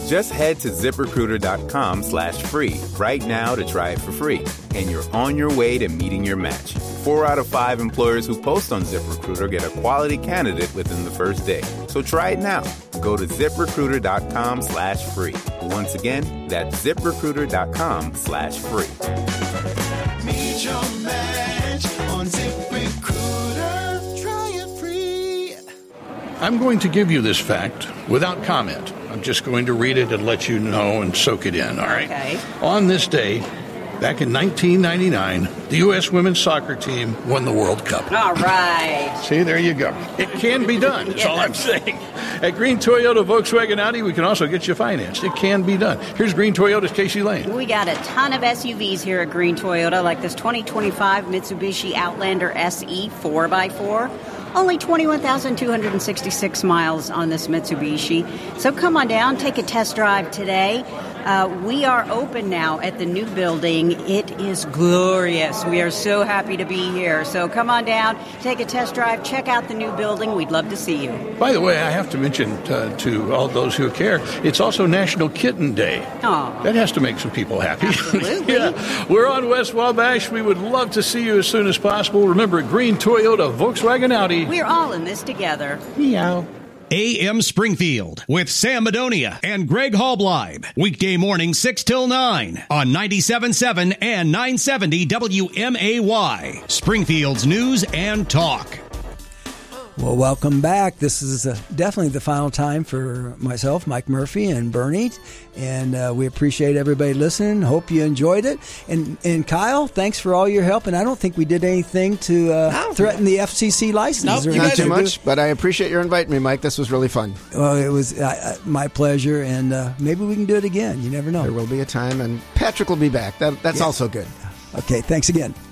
Just head to ZipRecruiter.com/free right now to try it for free. And you're on your way to meeting your match. 4 out of 5 employers who post on ZipRecruiter get a quality candidate within the first day. So try it now. Go to ZipRecruiter.com/free. Once again, that's ZipRecruiter.com/free. Meet your match on ZipRecruiter. Try it free. I'm going to give you this fact without comment. I'm just going to read it and let you know and soak it in, all right? Okay. On this day, back in 1999, the U.S. women's soccer team won the World Cup. All right. See, there you go. It can be done. That's all I'm saying. At Green Toyota, Volkswagen, Audi, we can also get you financed. It can be done. Here's Green Toyota's Casey Lane. We got a ton of SUVs here at Green Toyota, like this 2025 Mitsubishi Outlander SE 4x4. Only 21,266 miles on this Mitsubishi. So come on down, take a test drive today. We are open now at the new building. It is glorious. We are so happy to be here. So come on down, take a test drive, check out the new building. We'd love to see you. By the way, I have to mention to all those who care, it's also National Kitten Day. Aw. That has to make some people happy. Absolutely. Yeah. We're on West Wabash. We would love to see you as soon as possible. Remember, Green Toyota, Volkswagen, Audi. We're all in this together. Meow. AM Springfield with Sam Madonia and Greg Halbleib. Weekday morning 6 till 9 on 97.7 and 970 WMAY. Springfield's News and Talk. Well, welcome back. This is definitely the final time for myself, Mike Murphy, and Bernie. And we appreciate everybody listening. Hope you enjoyed it. And Kyle, thanks for all your help. And I don't think we did anything to threaten the FCC license. Nope, not too much, but I appreciate your inviting me, Mike. This was really fun. Well, it was my pleasure. And maybe we can do it again. You never know. There will be a time, and Patrick will be back. That's also good. Okay, thanks again.